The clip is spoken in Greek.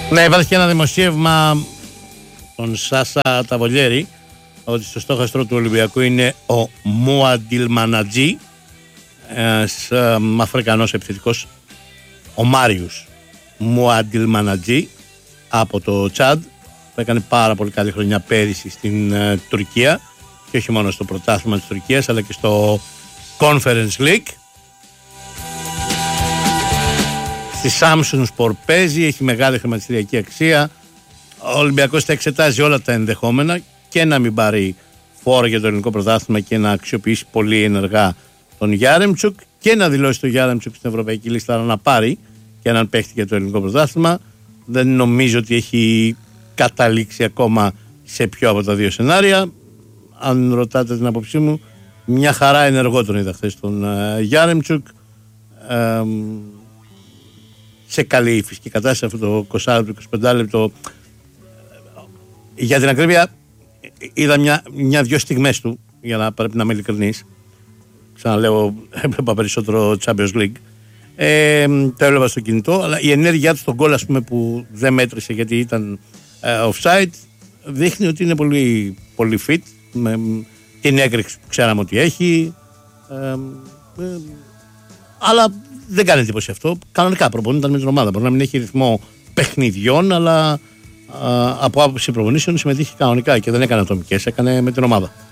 Ναι, υπάρχει και ένα δημοσίευμα τον Σάσα Ταβολιέρη ότι στο στόχαστρο του Ολυμπιακού είναι ο Μουαντιλ Μανατζή, Αφρικανός επιθετικός, ο Μάριους Μουαντιλ Μανατζή από το Τσάντ, που έκανε πάρα πολύ καλή χρονιά πέρυσι στην Τουρκία και όχι μόνο στο πρωτάθλημα της Τουρκίας αλλά και στο Conference League. Στη Samsung Sport παίζει, έχει μεγάλη χρηματιστηριακή αξία. Ο Ολυμπιακός θα εξετάζει όλα τα ενδεχόμενα και να μην πάρει φόρο για το ελληνικό πρωτάθλημα και να αξιοποιήσει πολύ ενεργά τον Γιάρεμτσουκ και να δηλώσει τον Γιάρεμτσουκ στην ευρωπαϊκή λίστα να πάρει και έναν παίχτη για το ελληνικό πρωτάθλημα. Δεν νομίζω ότι έχει καταλήξει ακόμα σε ποιο από τα δύο σενάρια. Αν ρωτάτε την άποψή μου, μια χαρά ενεργό τον είδα χθες τον Γιάρεμτσουκ. Σε καλή φυσική κατάσταση αυτό το 20 λεπτό, 25 λεπτό. Για την ακρίβεια είδα μια-δυο στιγμές του, για να πρέπει να είμαι ειλικρινής. Ξαναλέω, έβλεπα περισσότερο Champions League. Το έβλεπα στο κινητό, αλλά η ενέργειά του στον γκολ, ας πούμε, που δεν μέτρησε γιατί ήταν offside, δείχνει ότι είναι πολύ, πολύ fit, με την έκρηξη που ξέραμε ότι έχει, αλλά δεν κάνει εντύπωση αυτό. Κανονικά προπονείται με την ομάδα. Μπορεί να μην έχει ρυθμό παιχνιδιών, αλλά από άποψη προπονήσεων συμμετείχε κανονικά και δεν έκανε ατομικές, έκανε με την ομάδα.